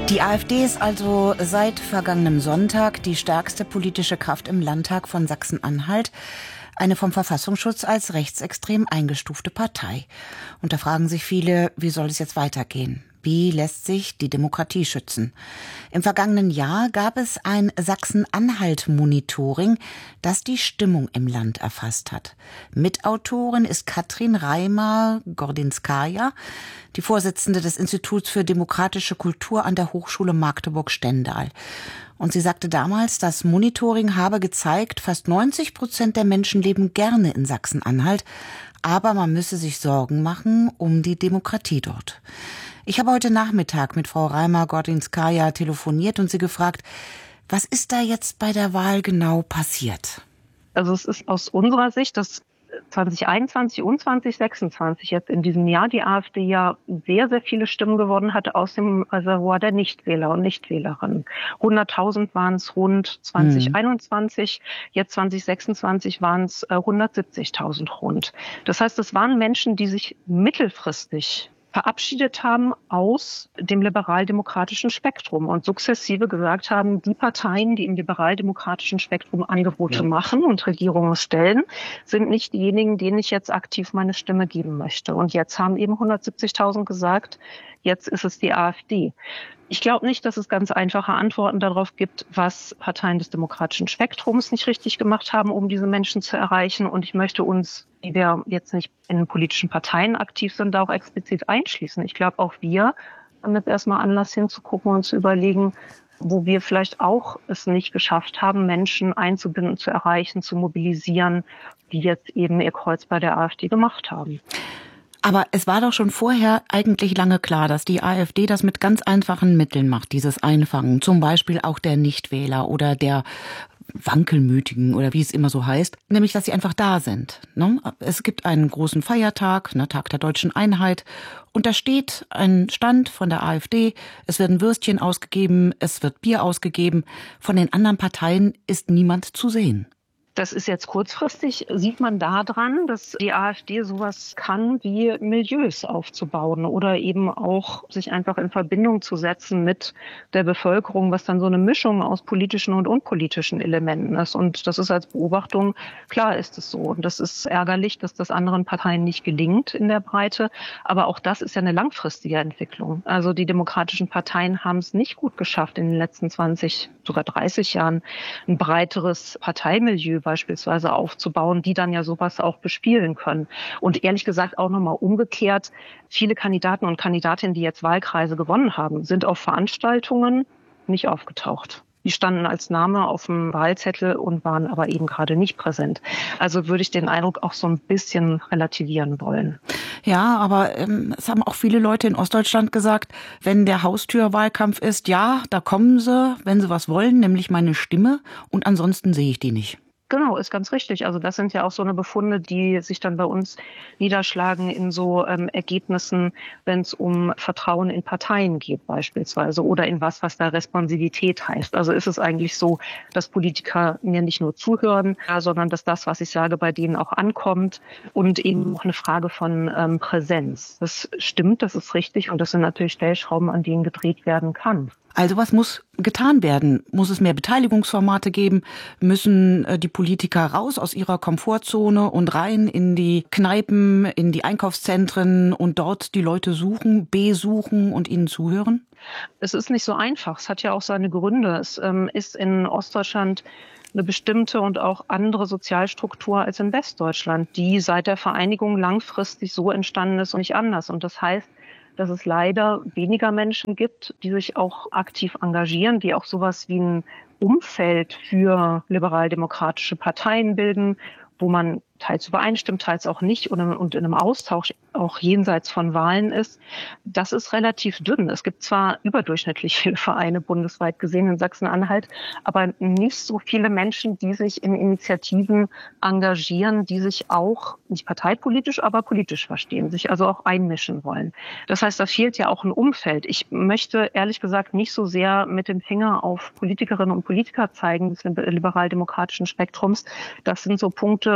Die AfD ist also seit vergangenem Sonntag die stärkste politische Kraft im Landtag von Sachsen-Anhalt, eine vom Verfassungsschutz als rechtsextrem eingestufte Partei. Und da fragen sich viele, wie soll es jetzt weitergehen? Wie lässt sich die Demokratie schützen? Im vergangenen Jahr gab es ein Sachsen-Anhalt-Monitoring, das die Stimmung im Land erfasst hat. Mitautorin ist Katrin Reimer-Gordinskaja, die Vorsitzende des Instituts für demokratische Kultur an der Hochschule Magdeburg-Stendal. Und sie sagte damals, das Monitoring habe gezeigt, fast 90% der Menschen leben gerne in Sachsen-Anhalt, aber man müsse sich Sorgen machen um die Demokratie dort. Ich habe heute Nachmittag mit Frau Reimer-Gordinskaja telefoniert und sie gefragt, was ist da jetzt bei der Wahl genau passiert? Also es ist aus unserer Sicht, dass 2021 und 2026 jetzt in diesem Jahr die AfD ja sehr, sehr viele Stimmen gewonnen hatte aus dem Reservoir der Nichtwähler und Nichtwählerinnen. 100.000 waren es rund 2021, jetzt 2026 waren es 170.000 rund. Das heißt, es waren Menschen, die sich mittelfristig verabschiedet haben aus dem liberal-demokratischen Spektrum und sukzessive gesagt haben, die Parteien, die im liberal-demokratischen Spektrum Angebote machen und Regierungen stellen, sind nicht diejenigen, denen ich jetzt aktiv meine Stimme geben möchte. Und jetzt haben eben 170.000 gesagt, jetzt ist es die AfD. Ich glaube nicht, dass es ganz einfache Antworten darauf gibt, was Parteien des demokratischen Spektrums nicht richtig gemacht haben, um diese Menschen zu erreichen. Und ich möchte uns, die wir jetzt nicht in politischen Parteien aktiv sind, da auch explizit einschließen. Ich glaube, auch wir haben jetzt erstmal Anlass hinzugucken und zu überlegen, wo wir vielleicht auch es nicht geschafft haben, Menschen einzubinden, zu erreichen, zu mobilisieren, die jetzt eben ihr Kreuz bei der AfD gemacht haben. Aber es war doch schon vorher eigentlich lange klar, dass die AfD das mit ganz einfachen Mitteln macht, dieses Einfangen. Zum Beispiel auch der Nichtwähler oder der Wankelmütigen oder wie es immer so heißt. Nämlich, dass sie einfach da sind. Es gibt einen großen Feiertag, Tag der Deutschen Einheit. Und da steht ein Stand von der AfD. Es werden Würstchen ausgegeben, es wird Bier ausgegeben. Von den anderen Parteien ist niemand zu sehen. Das ist jetzt kurzfristig, sieht man daran, dass die AfD sowas kann, wie Milieus aufzubauen oder eben auch sich einfach in Verbindung zu setzen mit der Bevölkerung, was dann so eine Mischung aus politischen und unpolitischen Elementen ist. Und das ist als Beobachtung, klar ist es so. Und das ist ärgerlich, dass das anderen Parteien nicht gelingt in der Breite. Aber auch das ist ja eine langfristige Entwicklung. Also die demokratischen Parteien haben es nicht gut geschafft, in den letzten 20, sogar 30 Jahren ein breiteres Parteimilieu beispielsweise aufzubauen, die dann ja sowas auch bespielen können. Und ehrlich gesagt auch nochmal umgekehrt, viele Kandidaten und Kandidatinnen, die jetzt Wahlkreise gewonnen haben, sind auf Veranstaltungen nicht aufgetaucht. Die standen als Name auf dem Wahlzettel und waren aber eben gerade nicht präsent. Also würde ich den Eindruck auch so ein bisschen relativieren wollen. Ja, aber es haben auch viele Leute in Ostdeutschland gesagt, wenn der Haustürwahlkampf ist, ja, da kommen sie, wenn sie was wollen, nämlich meine Stimme, und ansonsten sehe ich die nicht. Genau, ist ganz richtig. Also das sind ja auch so eine Befunde, die sich dann bei uns niederschlagen in so Ergebnissen, wenn es um Vertrauen in Parteien geht beispielsweise oder in was da Responsivität heißt. Also ist es eigentlich so, dass Politiker mir nicht nur zuhören, sondern dass das, was ich sage, bei denen auch ankommt und eben auch eine Frage von Präsenz. Das stimmt, das ist richtig und das sind natürlich Stellschrauben, an denen gedreht werden kann. Also was muss getan werden? Muss es mehr Beteiligungsformate geben? Müssen die Politiker raus aus ihrer Komfortzone und rein in die Kneipen, in die Einkaufszentren und dort die Leute suchen, besuchen und ihnen zuhören? Es ist nicht so einfach. Es hat ja auch seine Gründe. Es ist in Ostdeutschland eine bestimmte und auch andere Sozialstruktur als in Westdeutschland, die seit der Vereinigung langfristig so entstanden ist und nicht anders. Und das heißt, dass es leider weniger Menschen gibt, die sich auch aktiv engagieren, die auch sowas wie ein Umfeld für liberal-demokratische Parteien bilden, wo man teils übereinstimmt, teils auch nicht und in einem Austausch auch jenseits von Wahlen ist, das ist relativ dünn. Es gibt zwar überdurchschnittlich viele Vereine bundesweit gesehen in Sachsen-Anhalt, aber nicht so viele Menschen, die sich in Initiativen engagieren, die sich auch, nicht parteipolitisch, aber politisch verstehen, sich also auch einmischen wollen. Das heißt, da fehlt ja auch ein Umfeld. Ich möchte ehrlich gesagt nicht so sehr mit dem Finger auf Politikerinnen und Politiker zeigen des liberal-demokratischen Spektrums. Das sind so Punkte, wo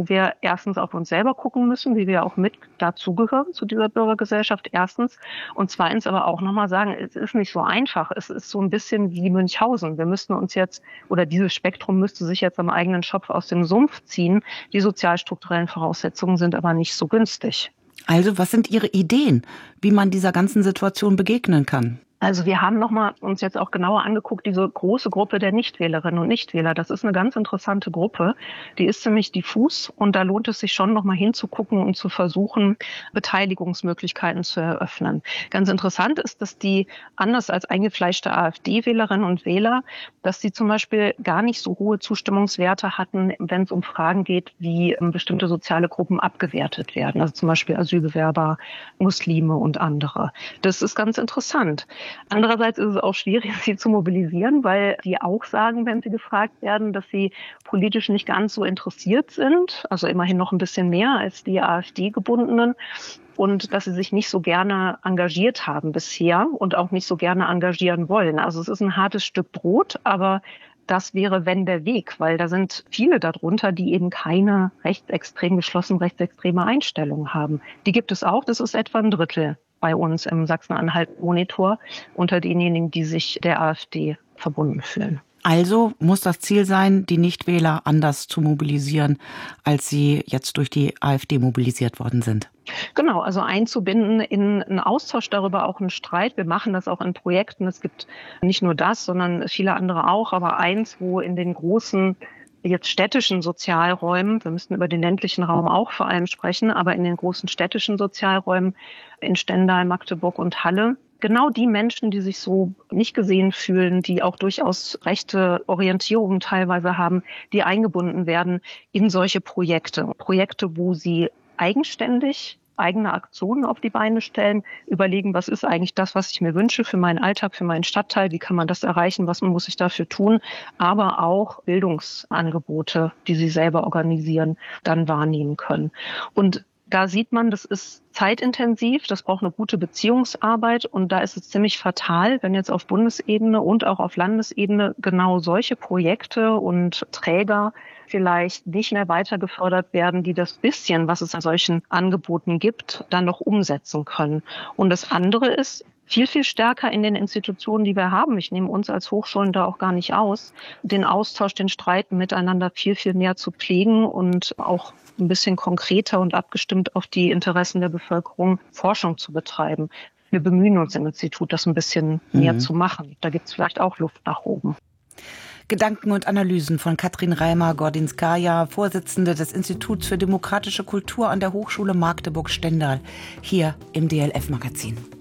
wir erstens auf uns selber gucken müssen, wie wir auch mit dazugehören zu dieser Bürgergesellschaft erstens. Und zweitens aber auch nochmal sagen, es ist nicht so einfach. Es ist so ein bisschen wie Münchhausen. Wir müssten uns jetzt, oder dieses Spektrum müsste sich jetzt am eigenen Schopf aus dem Sumpf ziehen. Die sozialstrukturellen Voraussetzungen sind aber nicht so günstig. Also, was sind Ihre Ideen, wie man dieser ganzen Situation begegnen kann? Also wir haben uns jetzt auch genauer angeguckt, diese große Gruppe der Nichtwählerinnen und Nichtwähler. Das ist eine ganz interessante Gruppe. Die ist ziemlich diffus und da lohnt es sich schon nochmal hinzugucken und zu versuchen, Beteiligungsmöglichkeiten zu eröffnen. Ganz interessant ist, dass die, anders als eingefleischte AfD-Wählerinnen und Wähler, dass die zum Beispiel gar nicht so hohe Zustimmungswerte hatten, wenn es um Fragen geht, wie bestimmte soziale Gruppen abgewertet werden. Also zum Beispiel Asylbewerber, Muslime und andere. Das ist ganz interessant. Andererseits ist es auch schwierig, sie zu mobilisieren, weil die auch sagen, wenn sie gefragt werden, dass sie politisch nicht ganz so interessiert sind, also immerhin noch ein bisschen mehr als die AfD-Gebundenen, und dass sie sich nicht so gerne engagiert haben bisher und auch nicht so gerne engagieren wollen. Also es ist ein hartes Stück Brot, aber das wäre, wenn, der Weg, weil da sind viele darunter, die eben keine geschlossen rechtsextreme Einstellung haben. Die gibt es auch, das ist etwa ein Drittel bei uns im Sachsen-Anhalt-Monitor unter denjenigen, die sich der AfD verbunden fühlen. Also muss das Ziel sein, die Nichtwähler anders zu mobilisieren, als sie jetzt durch die AfD mobilisiert worden sind. Genau, also einzubinden in einen Austausch darüber, auch einen Streit. Wir machen das auch in Projekten. Es gibt nicht nur das, sondern viele andere auch. Aber eins, wo in den großen jetzt städtischen Sozialräumen, wir müssten über den ländlichen Raum auch vor allem sprechen, aber in den großen städtischen Sozialräumen in Stendal, Magdeburg und Halle, genau die Menschen, die sich so nicht gesehen fühlen, die auch durchaus rechte Orientierungen teilweise haben, die eingebunden werden in solche Projekte. Projekte, wo sie eigenständig eigene Aktionen auf die Beine stellen, überlegen, was ist eigentlich das, was ich mir wünsche für meinen Alltag, für meinen Stadtteil, wie kann man das erreichen, was muss ich dafür tun, aber auch Bildungsangebote, die sie selber organisieren, dann wahrnehmen können. Und da sieht man, das ist zeitintensiv, das braucht eine gute Beziehungsarbeit und da ist es ziemlich fatal, wenn jetzt auf Bundesebene und auch auf Landesebene genau solche Projekte und Träger vielleicht nicht mehr weiter gefördert werden, die das bisschen, was es an solchen Angeboten gibt, dann noch umsetzen können. Und das andere ist, viel, viel stärker in den Institutionen, die wir haben. Ich nehme uns als Hochschulen da auch gar nicht aus, den Austausch, den Streit miteinander viel, viel mehr zu pflegen und auch ein bisschen konkreter und abgestimmt auf die Interessen der Bevölkerung Forschung zu betreiben. Wir bemühen uns im Institut, das ein bisschen mehr zu machen. Da gibt es vielleicht auch Luft nach oben. Gedanken und Analysen von Katrin Reimer-Gordinskaja, Vorsitzende des Instituts für demokratische Kultur an der Hochschule Magdeburg-Stendal, hier im DLF-Magazin.